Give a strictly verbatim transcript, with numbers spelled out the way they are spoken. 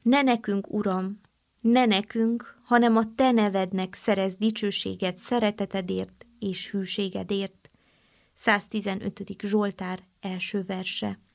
Ne nekünk, Uram, ne nekünk, hanem a Te nevednek szerez dicsőséget szeretetedért és hűségedért. száztizenötödik Zsoltár első verse.